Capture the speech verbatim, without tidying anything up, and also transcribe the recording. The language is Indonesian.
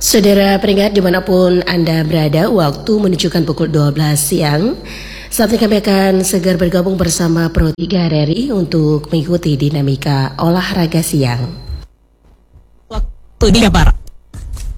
Saudara peringat dimanapun Anda berada, waktu menunjukkan pukul dua belas siang. Saat ini kami akan segera bergabung bersama Pro tiga R R I untuk mengikuti dinamika olahraga siang. Waktu di Jabar.